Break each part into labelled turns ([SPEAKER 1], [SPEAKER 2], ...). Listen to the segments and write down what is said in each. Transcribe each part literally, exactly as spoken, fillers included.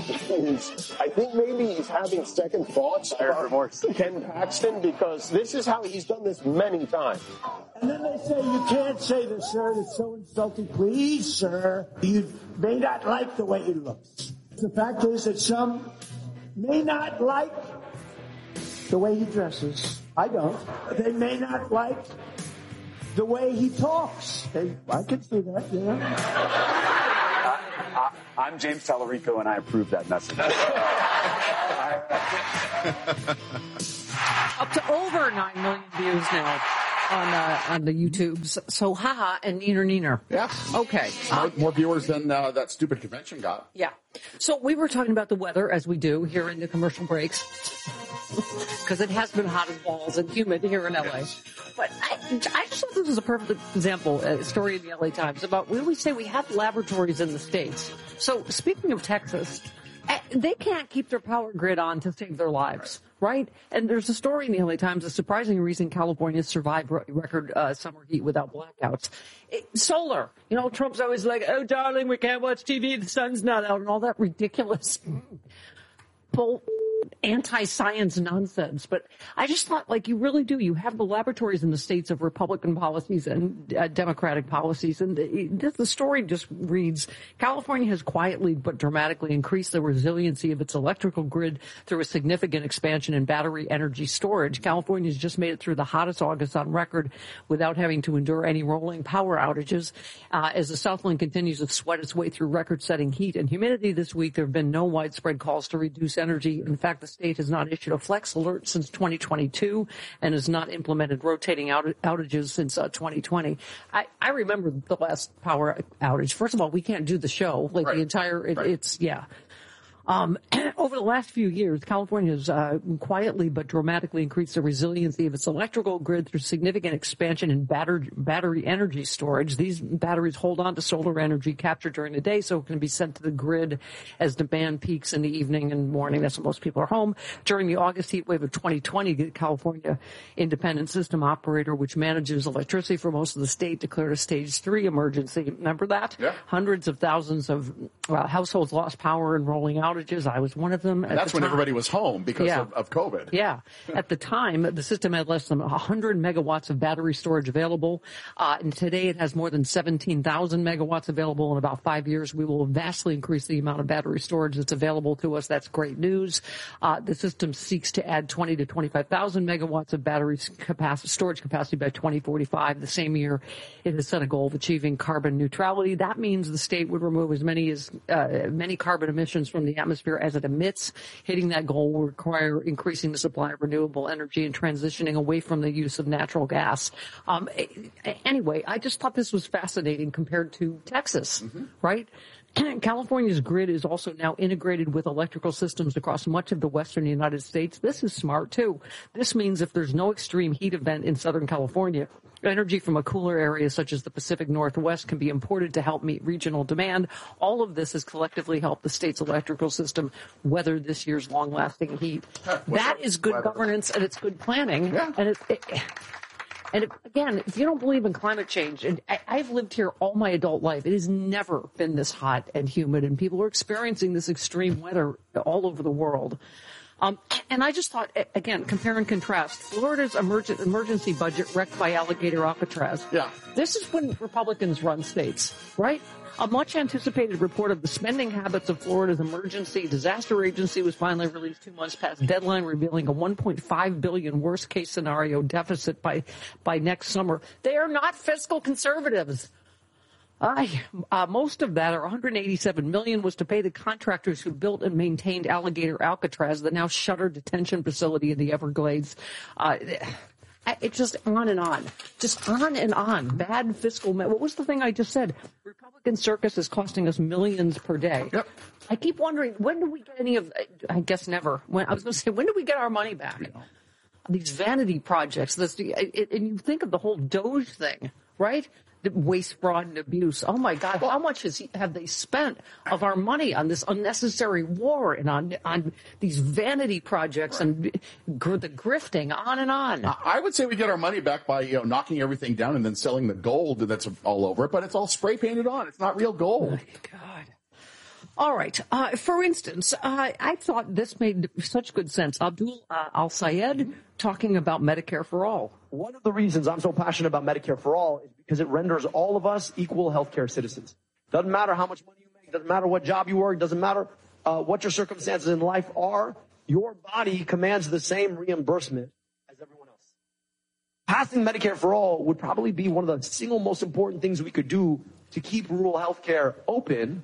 [SPEAKER 1] is, I think maybe he's having second thoughts about Ken Paxton, because this is how he's done this many times.
[SPEAKER 2] And then they say, you can't say this, sir. It's so insulting. Please, sir, you may not like the way he looks. The fact is that some may not like the way he dresses. I don't. They may not like the way he talks. They, I can see that, you know.
[SPEAKER 3] Uh, uh, I'm James Tallarico, and I approve that message.
[SPEAKER 4] Up to over nine million views now on uh, on the YouTubes. So, haha, and neener neener.
[SPEAKER 5] Yeah.
[SPEAKER 4] Okay.
[SPEAKER 5] More, more viewers than uh, that stupid convention got.
[SPEAKER 4] Yeah. So we were talking about the weather, as we do here in the commercial breaks, because it has been hot as balls and humid here in L A. Yes. But I, I just thought this was a perfect example, a story in the L A Times about, we always say we have laboratories in the States. So speaking of Texas, they can't keep their power grid on to save their lives, right? And there's a story in the L A Times, a surprising reason California survived record uh, summer heat without blackouts. It, solar. You know, Trump's always like, oh, darling, we can't watch T V, the sun's not out, and all that ridiculous bull, anti-science nonsense. But I just thought, like, you really do. You have the laboratories in the states of Republican policies and uh, Democratic policies. And the, the story just reads, California has quietly but dramatically increased the resiliency of its electrical grid through a significant expansion in battery energy storage. California has just made it through the hottest August on record without having to endure any rolling power outages. Uh, as the Southland continues to sweat its way through record-setting heat and humidity this week, there have been no widespread calls to reduce energy. In fact, the state has not issued a flex alert since twenty twenty-two and has not implemented rotating out- outages since uh, twenty twenty. I, I remember the last power outage. First of all, we can't do the show. Like right. the entire, it, right. it's, yeah. Um, over the last few years, California has uh, quietly but dramatically increased the resiliency of its electrical grid through significant expansion in battery, battery energy storage. These batteries hold on to solar energy captured during the day, so it can be sent to the grid as demand peaks in the evening and morning. That's when most people are home. During the August heat wave of twenty twenty, the California Independent System Operator, which manages electricity for most of the state, declared a stage three emergency. Remember that?
[SPEAKER 5] Yeah.
[SPEAKER 4] Hundreds of thousands of uh, households lost power and rolling out. Outages. I was one of them.
[SPEAKER 5] And that's when
[SPEAKER 4] time.
[SPEAKER 5] everybody was home because
[SPEAKER 4] yeah.
[SPEAKER 5] of, of COVID.
[SPEAKER 4] Yeah. At the time, the system had less than one hundred megawatts of battery storage available. Uh, and today it has more than seventeen thousand megawatts available. In about five years, we will vastly increase the amount of battery storage that's available to us. That's great news. Uh, the system seeks to add twenty to twenty-five thousand megawatts of battery capacity, storage capacity by twenty forty-five. The same year, it has set a goal of achieving carbon neutrality. That means the state would remove as many as uh, many carbon emissions from the atmosphere as it emits. Hitting that goal will require increasing the supply of renewable energy and transitioning away from the use of natural gas. Um, anyway, I just thought this was fascinating compared to Texas, mm-hmm. right? California's grid is also now integrated with electrical systems across much of the western United States. This is smart, too. This means if there's no extreme heat event in Southern California, energy from a cooler area such as the Pacific Northwest can be imported to help meet regional demand. All of this has collectively helped the state's electrical system weather this year's long-lasting heat. That is good weather. Governance, and it's good planning.
[SPEAKER 5] Yeah.
[SPEAKER 4] And it, it And if, again, if you don't believe in climate change, and I, I've lived here all my adult life, it has never been this hot and humid, and people are experiencing this extreme weather all over the world. Um, and I just thought, again, compare and contrast. Florida's emergent, emergency budget wrecked by alligator Alcatraz.
[SPEAKER 5] Yeah.
[SPEAKER 4] This is when Republicans run states, right? A much-anticipated report of the spending habits of Florida's emergency disaster agency was finally released two months past deadline, revealing a one point five billion dollars worst-case scenario deficit by by next summer. They are not fiscal conservatives. I, uh, most of that, or one hundred eighty-seven million dollars, was to pay the contractors who built and maintained Alligator Alcatraz, the now shuttered detention facility in the Everglades. Uh, It's just on and on. Just on and on. Bad fiscal... Me- what was the thing I just said? Republican circus is costing us millions per day.
[SPEAKER 5] Yep.
[SPEAKER 4] I keep wondering, when do we get any of... I guess never. When I was going to say, when do we get our money back? You know, these vanity projects. This, it, and you think of the whole Doge thing, right? The waste, fraud, and abuse. Oh, my God. How much has he, have they spent of our money on this unnecessary war and on on these vanity projects and gr- the grifting, on and on?
[SPEAKER 5] I would say we get our money back by, you know, knocking everything down and then selling the gold that's all over it, but it's all spray painted on. It's not real gold.
[SPEAKER 4] Oh, God. All right. Uh, for instance, uh, I thought this made such good sense. Abdul uh, Al-Sayed talking about Medicare for all.
[SPEAKER 6] One of the reasons I'm so passionate about Medicare for all is because it renders all of us equal healthcare citizens. Doesn't matter how much money you make, doesn't matter what job you work, doesn't matter uh, what your circumstances in life are, your body commands the same reimbursement as everyone else. Passing Medicare for all would probably be one of the single most important things we could do to keep rural healthcare open.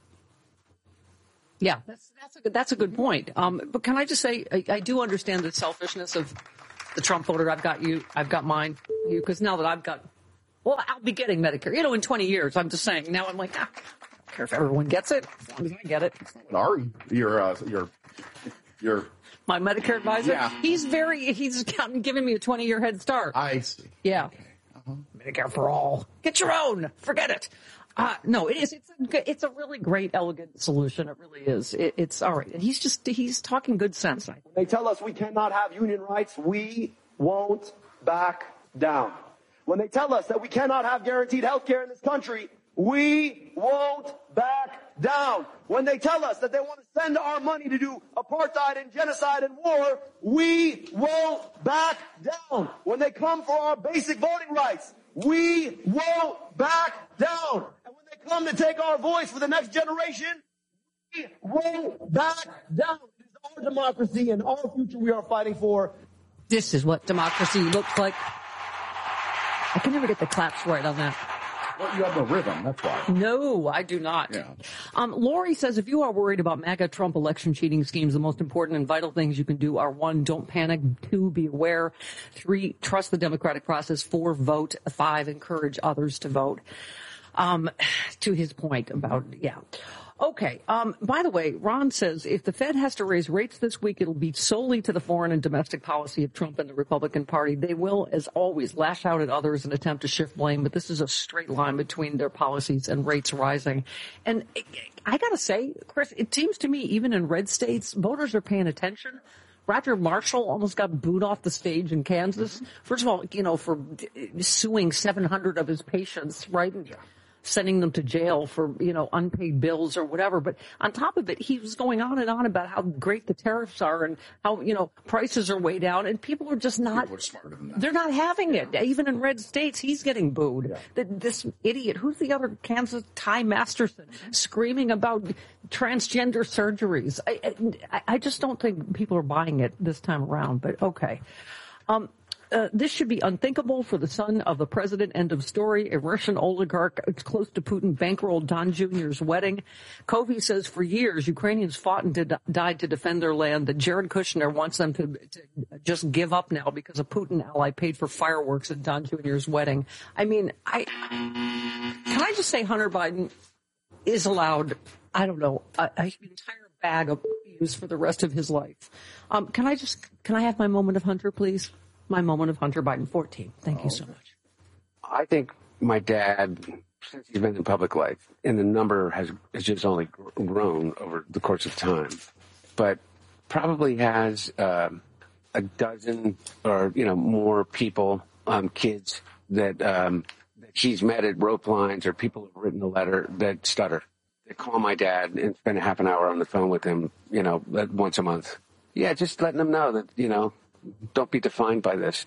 [SPEAKER 4] Yeah, that's that's a good, that's a good point. Um, but can I just say, I, I do understand the selfishness of the Trump voter. I've got you, I've got mine, you, because now that I've got, well, I'll be getting Medicare. You know, in twenty years, I'm just saying. Now I'm like, ah, I don't care if everyone gets it, as long as I get it.
[SPEAKER 5] Ari, your uh, your your
[SPEAKER 4] my Medicare advisor.
[SPEAKER 5] Yeah.
[SPEAKER 4] He's very, he's giving me a twenty year head start.
[SPEAKER 5] I see.
[SPEAKER 4] Yeah.
[SPEAKER 5] Okay. Uh-huh.
[SPEAKER 4] Medicare for all. Get your own. Forget it. Uh, no, it is. It's a, it's a really great, elegant solution. It really is. It, it's all right. And he's just, he's talking good sense.
[SPEAKER 6] When they tell us we cannot have union rights, we won't back down. When they tell us that we cannot have guaranteed health care in this country, we won't back down. When they tell us that they want to send our money to do apartheid and genocide and war, we won't back down. When they come for our basic voting rights, we won't back down. And when they come to take our voice for the next generation, we won't back down. It is our democracy and our future we are fighting for.
[SPEAKER 4] This is what democracy looks like. I can never get the claps right on that.
[SPEAKER 5] Well, you have no rhythm, that's why.
[SPEAKER 4] No, I do not.
[SPEAKER 5] Yeah.
[SPEAKER 4] Um, Lori says, if you are worried about MAGA Trump election cheating schemes, the most important and vital things you can do are one, don't panic. Two, be aware. Three, trust the democratic process. Four, vote. Five, encourage others to vote. Um, to his point about, yeah. Okay. Um, by the way, Ron says if the Fed has to raise rates this week, it'll be solely to the foreign and domestic policy of Trump and the Republican Party. They will, as always, lash out at others and attempt to shift blame, but this is a straight line between their policies and rates rising. And I gotta say, Chris, it seems to me even in red states, voters are paying attention. Roger Marshall almost got booed off the stage in Kansas. First of all, you know, for suing seven hundred of his patients, right? Sending them to jail for, you know, unpaid bills or whatever. But on top of it, he was going on and on about how great the tariffs are and how, you know, prices are way down. And people are just not,
[SPEAKER 5] People are smarter than that.
[SPEAKER 4] They're not having it. Even in red states, he's getting booed. Yeah. The, this idiot, who's the other Kansas, Ty Masterson, screaming about transgender surgeries. I, I, I just don't think people are buying it this time around, but okay. Um, Uh, this should be unthinkable for the son of the president. End of story. A Russian oligarch close to Putin bankrolled Don Junior's wedding. Covey says for years Ukrainians fought and did, died to defend their land. That Jared Kushner wants them to, to just give up now because a Putin ally paid for fireworks at Don Junior's wedding. I mean, I can I just say Hunter Biden is allowed, I don't know, a, an entire bag of abuse for the rest of his life. Um, can I just can I have my moment of Hunter, please? My moment of Hunter Biden, fourteen. Thank you so much.
[SPEAKER 7] I think my dad, since he's been in public life, and the number has, has just only grown over the course of time, but probably has um, a dozen or, you know, more people, um, kids that, um, that he's met at rope lines or people have written a letter that stutter. They call my dad and spend a half an hour on the phone with him, you know, once a month. Yeah, just letting them know that, you know, don't be defined by this.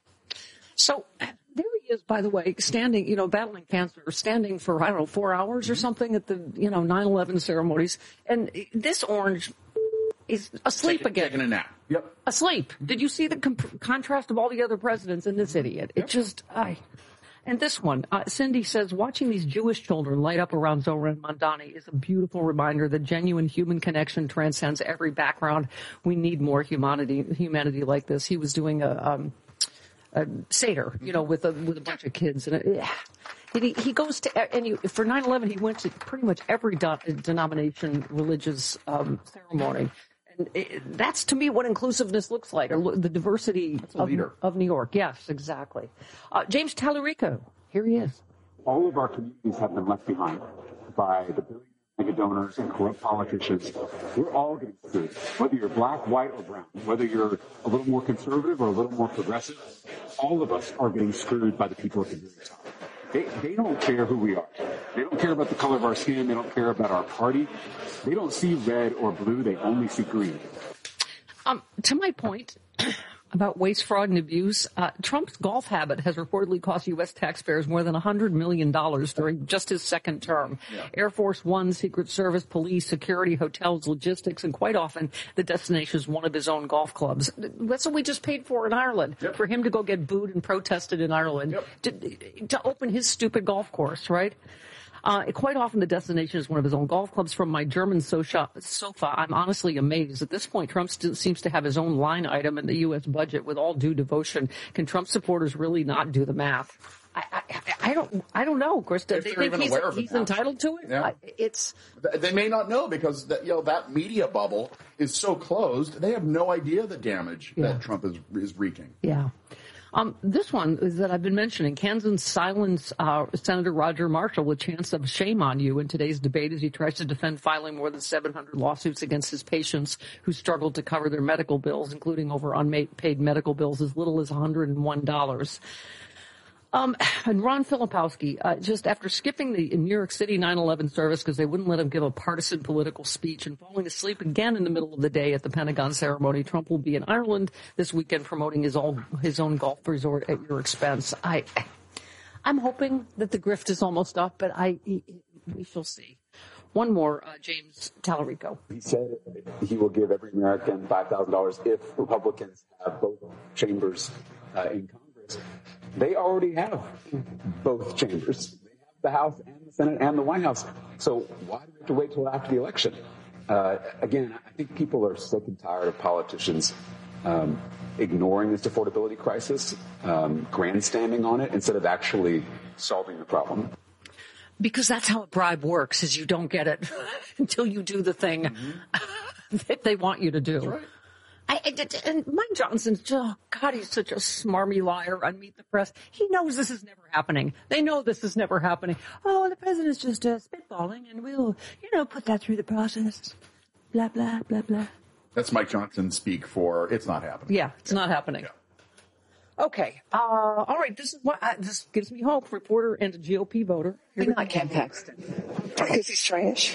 [SPEAKER 4] So there he is, by the way, standing, you know, battling cancer, standing for, I don't know, four hours or something at the, you know, nine eleven ceremonies. And this orange is asleep
[SPEAKER 5] taking,
[SPEAKER 4] again.
[SPEAKER 5] Taking a nap. Yep.
[SPEAKER 4] Asleep. Did you see the comp- contrast of all the other presidents and this idiot? It yep. just, I... And this one, uh, Cindy says, watching these Jewish children light up around Zohran Mamdani is a beautiful reminder that genuine human connection transcends every background. We need more humanity, humanity like this. He was doing a, um, a Seder, you know, with a, with a bunch of kids. And it, he, he goes to, and he, for nine eleven, he went to pretty much every do, denomination, religious, um, ceremony. And it, that's, to me, what inclusiveness looks like, or the diversity of, of New York. Yes, exactly. Uh, James Tallarico, here he is.
[SPEAKER 3] All of our communities have been left behind by the billionaire mega donors and corrupt politicians. We're all getting screwed, whether you're black, white, or brown, whether you're a little more conservative or a little more progressive. All of us are getting screwed by the people at the very top. They, they don't care who we are. They don't care about the color of our skin. They don't care about our party. They don't see red or blue. They only see green.
[SPEAKER 4] Um, to my point about waste, fraud, and abuse, uh, Trump's golf habit has reportedly cost U S taxpayers more than one hundred million dollars during just his second term. Yeah. Air Force One, Secret Service, police, security, hotels, logistics, and quite often the destination is one of his own golf clubs. That's what we just paid for in Ireland, yep. for him to go get booed and protested in Ireland yep. to, to open his stupid golf course, right? Uh, quite often the destination is one of his own golf clubs. From my German sofa, sofa, I'm honestly amazed. At this point, Trump still seems to have his own line item in the U S budget. With all due devotion, can Trump supporters really not do the math? I, I, I don't, I don't know, Chris. Do they think he's, he's entitled to it?
[SPEAKER 5] Yeah.
[SPEAKER 4] I, it's
[SPEAKER 5] they may not know because that, you know that media bubble is so closed. They have no idea the damage yeah. that Trump is is wreaking.
[SPEAKER 4] Yeah. Um, this one is that I've been mentioning. Kansas silenced uh, Senator Roger Marshall with chants of shame on you in today's debate as he tries to defend filing more than seven hundred lawsuits against his patients who struggled to cover their medical bills, including over unpaid medical bills as little as one hundred one dollars. Um, and Ron Filipowski, uh, just after skipping the New York City nine eleven service because they wouldn't let him give a partisan political speech and falling asleep again in the middle of the day at the Pentagon ceremony, Trump will be in Ireland this weekend promoting his own, his own golf resort at your expense. I, I'm hoping that the grift is almost up, but I, we shall see. One more, uh, James Tallarico.
[SPEAKER 3] He said he will give every American five thousand dollars if Republicans have both chambers uh, in Congress. They already have both chambers. They have the House and the Senate and the White House. So why do we have to wait till after the election? Uh, again, I think people are sick and tired of politicians um, ignoring this affordability crisis, um, grandstanding on it, instead of actually solving the problem.
[SPEAKER 4] Because that's how a bribe works, is you don't get it until you do the thing mm-hmm. that they want you to do. That's right. I, I, and Mike Johnson's, oh God, he's such a smarmy liar on Meet the Press. He knows this is never happening. They know this is never happening. Oh, the president's just uh, spitballing, and we'll, you know, put that through the process. Blah, blah, blah, blah.
[SPEAKER 5] That's Mike Johnson speak for it's not happening.
[SPEAKER 4] Yeah, it's yeah. not happening. Yeah. Okay. Uh, all right. This is what uh, this gives me hope. Reporter and a G O P voter.
[SPEAKER 8] You're not Ken Paxton because he's trash.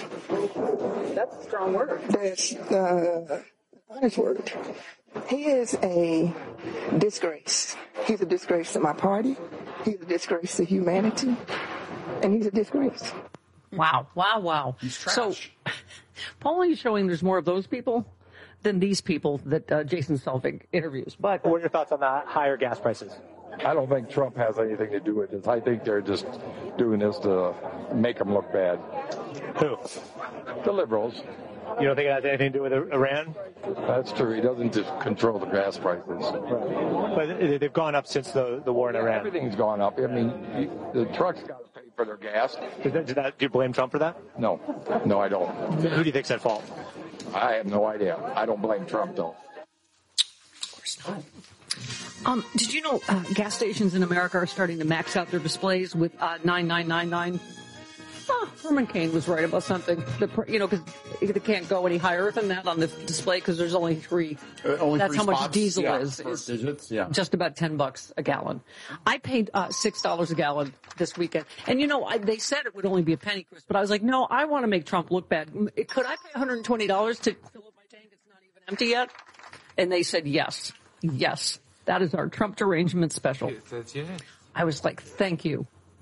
[SPEAKER 4] That's a strong word.
[SPEAKER 8] That's uh, honest word. He is a disgrace. He's a disgrace to my party. He's a disgrace to humanity, and he's a disgrace.
[SPEAKER 4] Wow! Wow! Wow!
[SPEAKER 5] He's trash.
[SPEAKER 4] So, polling is showing there's more of those people than these people that uh, Jason Selvig interviews. But
[SPEAKER 9] what are your thoughts on the higher gas prices?
[SPEAKER 10] I don't think Trump has anything to do with this. I think they're just doing this to make him look bad.
[SPEAKER 9] Who?
[SPEAKER 10] The liberals.
[SPEAKER 9] You don't think it has anything to do with Iran?
[SPEAKER 10] That's true. He doesn't just control the gas prices.
[SPEAKER 9] Right. But they've gone up since the, the war in
[SPEAKER 10] yeah,
[SPEAKER 9] Iran.
[SPEAKER 10] Everything's gone up. I mean, you, the trucks got to pay for their gas.
[SPEAKER 9] Did that, did that, do you blame Trump for that?
[SPEAKER 10] No. No, I don't.
[SPEAKER 9] Who do you think's at fault?
[SPEAKER 10] I have no idea. I don't blame Trump, though.
[SPEAKER 4] Of course not. Um, did you know uh, gas stations in America are starting to max out their displays with uh, nine nine nine nine? Oh, Herman Cain was right about something. The, you know, because they can't go any higher than that on the display because there's only three.
[SPEAKER 5] Uh, only
[SPEAKER 4] That's
[SPEAKER 5] three
[SPEAKER 4] how
[SPEAKER 5] spots.
[SPEAKER 4] much diesel
[SPEAKER 5] yeah,
[SPEAKER 4] is.
[SPEAKER 5] First
[SPEAKER 4] is
[SPEAKER 5] digits, yeah.
[SPEAKER 4] Just about ten bucks a gallon. I paid uh, six dollars a gallon this weekend, and you know, I, they said it would only be a penny, Chris, but I was like, no, I want to make Trump look bad. Could I pay one hundred twenty dollars to fill up my tank? It's not even empty yet. And they said yes, yes. That is our Trump derangement special. I was like, thank you.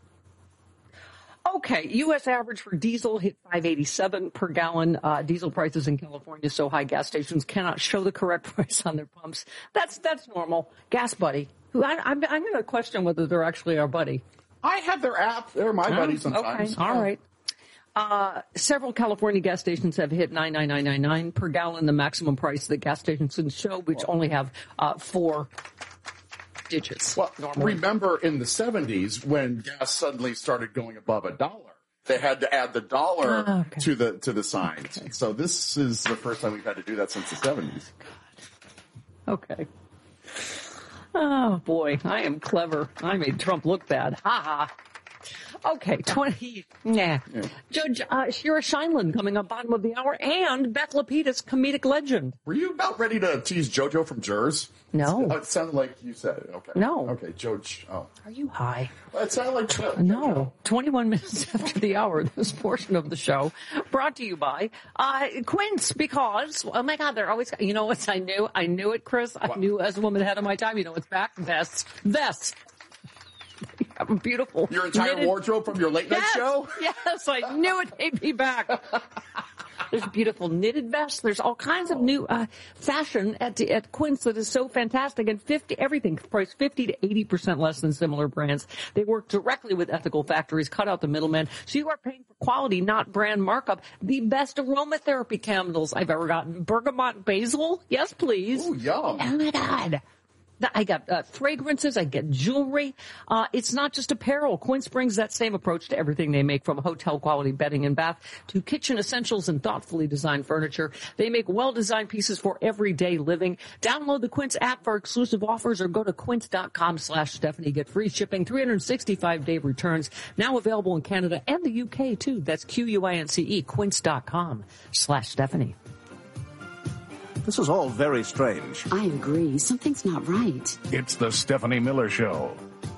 [SPEAKER 4] Okay, U S average for diesel hit five eighty-seven per gallon. Uh, diesel prices in California so high gas stations cannot show the correct price on their pumps. That's that's normal. Gas Buddy, who I, I'm, I'm going to question whether they're actually our buddy.
[SPEAKER 5] I have their app. They're my
[SPEAKER 4] oh,
[SPEAKER 5] buddies sometimes.
[SPEAKER 4] Okay, all right. Uh, several California gas stations have hit nine nine nine nine nine per gallon, the maximum price that gas stations can show, which only have uh, four digits.
[SPEAKER 5] Well,
[SPEAKER 4] normally.
[SPEAKER 5] Remember in the seventies when gas suddenly started going above a dollar, they had to add the dollar
[SPEAKER 4] oh, okay.
[SPEAKER 5] to the to the sign. Okay. So this is the first time we've had to do that since the seventies.
[SPEAKER 4] Okay. Oh boy, I am clever. I made Trump look bad. Ha ha. Okay, twenty. Nah.
[SPEAKER 5] Yeah.
[SPEAKER 4] Judge uh, Shira Scheindlin coming up bottom of the hour, and Beth Lapidus, comedic legend.
[SPEAKER 5] Were you about ready to tease JoJo from Jers?
[SPEAKER 4] No.
[SPEAKER 5] Oh, it sounded like you said it. Okay.
[SPEAKER 4] No.
[SPEAKER 5] Okay, Joj. Oh.
[SPEAKER 4] Are you high?
[SPEAKER 5] Well, it sounded like Jo-
[SPEAKER 4] No. twenty-one minutes after the hour, this portion of the show brought to you by uh, Quince, because, oh my God, they're always, you know what? I knew, I knew it, Chris. I
[SPEAKER 5] What?
[SPEAKER 4] knew as a woman ahead of my time. You know what's back? Vests. Vests. Beautiful.
[SPEAKER 5] Your entire
[SPEAKER 4] knitted-
[SPEAKER 5] wardrobe from your late night
[SPEAKER 4] Yes,
[SPEAKER 5] show?
[SPEAKER 4] yes, I knew it. They'd be back. There's beautiful knitted vests. There's all kinds of new uh, fashion at at Quince that is so fantastic. And fifty everything priced fifty to eighty percent less than similar brands. They work directly with ethical factories, cut out the middleman, so you are paying for quality, not brand markup. The best aromatherapy candles I've ever gotten. Bergamot basil, yes please.
[SPEAKER 5] Ooh, yum.
[SPEAKER 4] Oh my God. I got uh, fragrances, I get jewelry. Uh, it's not just apparel. Quince brings that same approach to everything they make, from hotel quality bedding and bath to kitchen essentials and thoughtfully designed furniture. They make well-designed pieces for everyday living. Download the Quince app for exclusive offers or go to quince.com slash Stephanie. Get free shipping, three hundred sixty-five day returns. Now available in Canada and the U K too. That's Q U I N C E, quince.com slash Stephanie.
[SPEAKER 11] This is all very strange.
[SPEAKER 12] I agree. Something's not right.
[SPEAKER 11] It's the Stephanie Miller Show.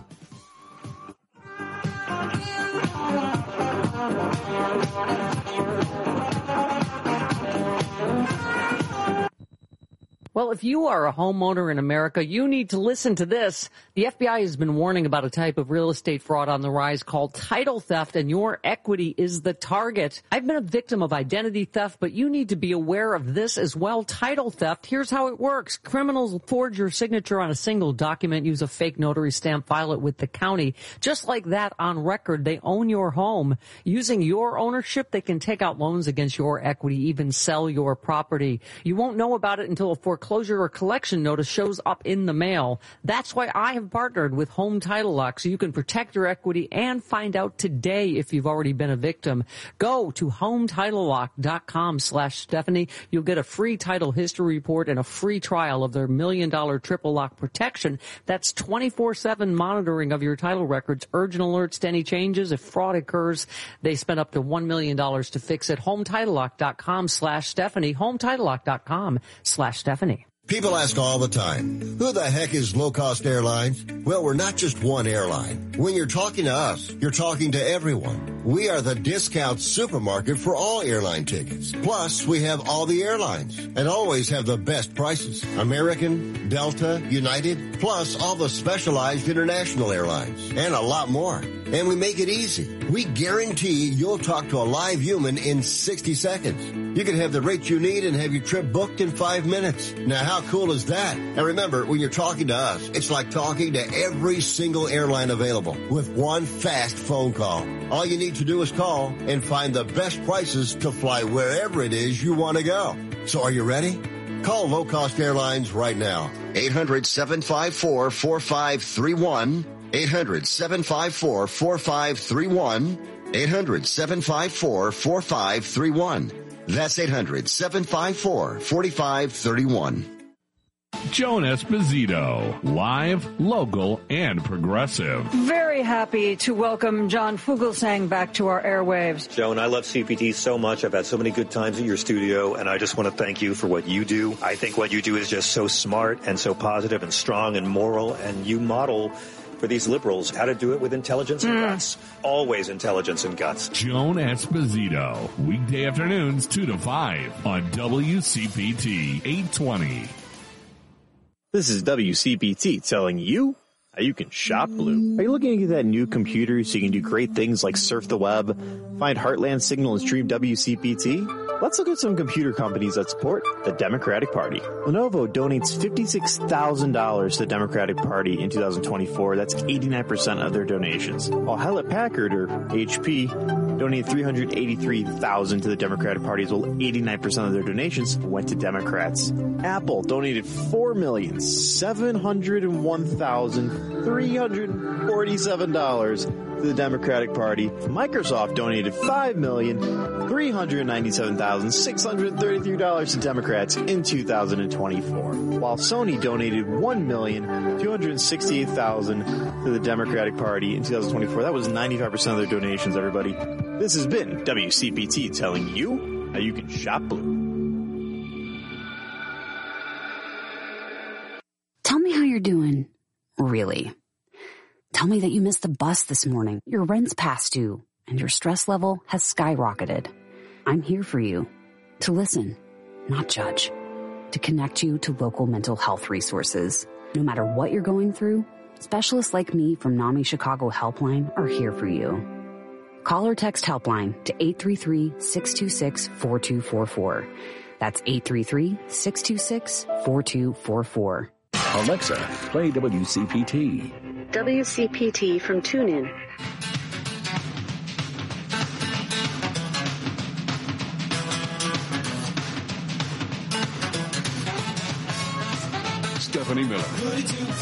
[SPEAKER 4] Well, if you are a homeowner in America, you need to listen to this. The F B I has been warning about a type of real estate fraud on the rise called title theft, and your equity is the target. I've been a victim of identity theft, but you need to be aware of this as well. Title theft, here's how it works. Criminals forge your signature on a single document, use a fake notary stamp, file it with the county. Just like that, on record, they own your home. Using your ownership, they can take out loans against your equity, even sell your property. You won't know about it until a foreclosure or collection notice shows up in the mail. That's why I have partnered with Home Title Lock, so you can protect your equity and find out today if you've already been a victim. Go to hometitlelock.com slash Stephanie. You'll get a free title history report and a free trial of their million dollar triple lock protection. That's twenty-four seven monitoring of your title records, urgent alerts to any changes. If fraud occurs, they spend up to one million dollars to fix it. hometitlelock.com slash Stephanie. hometitlelock.com slash Stephanie.
[SPEAKER 13] People ask all the time, who the heck is Low Cost Airlines? Well, we're not just one airline. When you're talking to us, you're talking to everyone. We are the discount supermarket for all airline tickets. Plus, we have all the airlines and always have the best prices. American, Delta, United, plus all the specialized international airlines and a lot more. And we make it easy. We guarantee you'll talk to a live human in sixty seconds. You can have the rate you need and have your trip booked in five minutes. Now, how cool is that? And remember, when you're talking to us, it's like talking to every single airline available with one fast phone call. All you need to do is call and find the best prices to fly wherever it is you want to go. So are you ready? Call Low Cost Airlines right now. eight hundred, seven five four, four five three one. eight hundred, seven five four, four five three one. eight hundred, seven five four, four five three one. That's eight hundred, seven five four, four five three one.
[SPEAKER 14] Joan Esposito, live, local, and progressive.
[SPEAKER 15] Very happy to welcome John Fugelsang back to our airwaves.
[SPEAKER 16] Joan, I love C P T so much. I've had so many good times at your studio, and I just want to thank you for what you do. I think what you do is just so smart and so positive and strong and moral, and you model for these liberals how to do it with intelligence and mm. guts. Always intelligence and guts.
[SPEAKER 14] Joan Esposito, weekday afternoons two to five on W C P T eight twenty.
[SPEAKER 17] This is W C P T telling you how you can shop blue. Are you looking to get that new computer so you can do great things like surf the web, find Heartland Signal, and stream W C P T? Let's look at some computer companies that support the Democratic Party. Lenovo donates fifty-six thousand dollars to the Democratic Party in two thousand twenty-four. That's eighty-nine percent of their donations. While Hewlett-Packard, or H P, donated three hundred eighty-three thousand dollars to the Democratic Party, as well eighty-nine percent of their donations went to Democrats. Apple donated four million, seven hundred one thousand, three hundred forty-seven dollars to the Democratic Party. Microsoft donated five million three hundred ninety-seven thousand six hundred thirty-three dollars to Democrats in two thousand twenty-four, while Sony donated one million two hundred sixty-eight thousand dollars to the Democratic Party in two thousand twenty-four. That was ninety-five percent of their donations, everybody. This has been W C P T telling you how you can shop blue.
[SPEAKER 12] Tell me how you're doing. Really. Tell me that you missed the bus this morning, your rent's past due, and your stress level has skyrocketed. I'm here for you. To listen, not judge. To connect you to local mental health resources. No matter what you're going through, specialists like me from NAMI Chicago Helpline are here for you. Call or text Helpline to eight three three, six two six, four two four four. That's eight three three, six two six, four two four four.
[SPEAKER 14] Alexa, play W C P T.
[SPEAKER 18] W C P T from TuneIn.
[SPEAKER 14] Stephanie Miller.